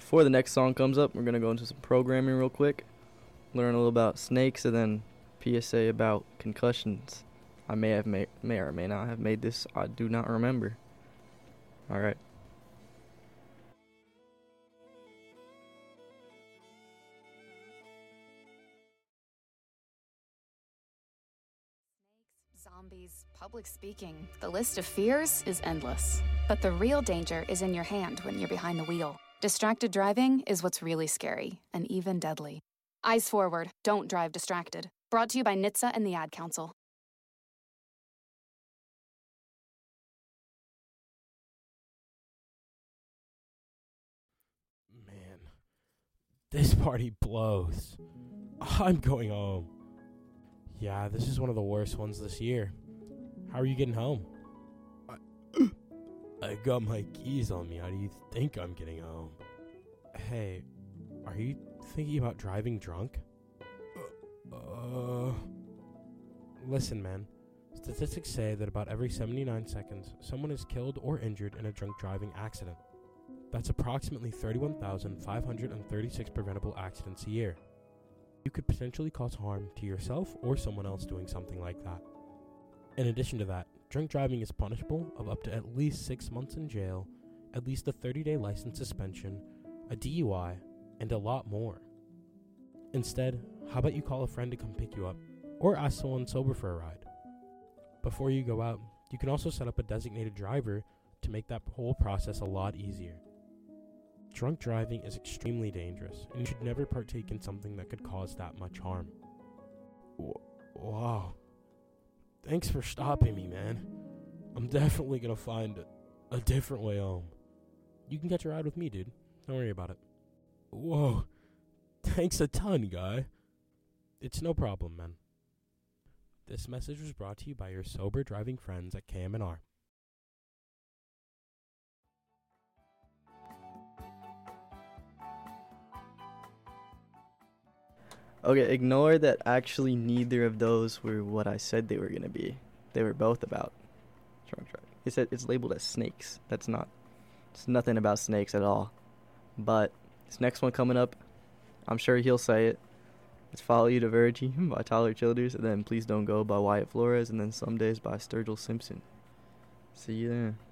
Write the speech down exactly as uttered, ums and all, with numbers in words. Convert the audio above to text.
before the next song comes up, we're going to go into some programming real quick, learn a little about snakes, and then P S A about concussions. I may have made, may or may not have made this. I do not remember. All right. Zombies, public speaking. The list of fears is endless. But the real danger is in your hand when you're behind the wheel. Distracted driving is what's really scary and even deadly. Eyes forward, don't drive distracted. Brought to you by N H T S A and the Ad Council. Man, this party blows. I'm going home. Yeah, this is one of the worst ones this year. How are you getting home? I, I got my keys on me. How do you think I'm getting home? Hey, are you thinking about driving drunk? Uh, uh listen, man. Statistics say that about every seventy-nine seconds, someone is killed or injured in a drunk driving accident. That's approximately thirty-one thousand five hundred thirty-six preventable accidents a year. You could potentially cause harm to yourself or someone else doing something like that. In addition to that, drunk driving is punishable of up to at least six months in jail, at least a thirty-day license suspension, a D U I, and a lot more. Instead, how about you call a friend to come pick you up, or ask someone sober for a ride? Before you go out, you can also set up a designated driver to make that whole process a lot easier. Drunk driving is extremely dangerous, and you should never partake in something that could cause that much harm. W- wow. Thanks for stopping me, man. I'm definitely gonna find a, a different way home. You can catch a ride with me, dude. Don't worry about it. Whoa. Thanks a ton, guy. It's no problem, man. This message was brought to you by your sober driving friends at K M N R. Okay, ignore that actually neither of those were what I said they were going to be. They were both about drunk driving. It said it's labeled as snakes. That's not, it's nothing about snakes at all. But this next one coming up, I'm sure he'll say it. It's Follow You to Virgie by Tyler Childers, and then Please Don't Go by Wyatt Flores, and then Some Days by Sturgill Simpson. See you there.